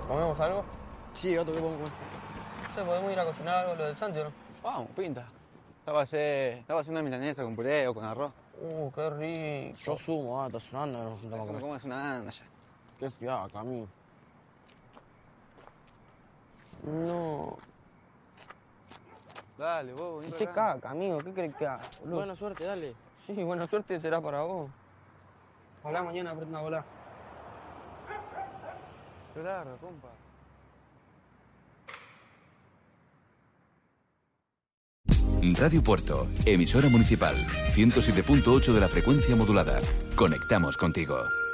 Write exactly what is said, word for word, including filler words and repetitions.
¿Comemos algo? Sí, gato, ¿qué podemos comer? No sé, podemos ir a cocinar algo, lo del Santi, ¿o no? Vamos, pinta. La va a hacer, la va a hacer una milanesa con puré o con arroz. Uh, qué rico. Yo sumo, ah, está sonando. No, no, Eso no no, comes una anda ya. qué fiaca, amigo. No. Dale, vos, vení Qué para acá. caca, amigo, ¿qué crees que haga, boludo? Buena suerte, dale. Sí, buena suerte será para vos. Ojalá mañana aprenda a volar. Pero larga, compa. Radio Puerto, emisora municipal, ciento siete punto ocho de la frecuencia modulada. Conectamos contigo.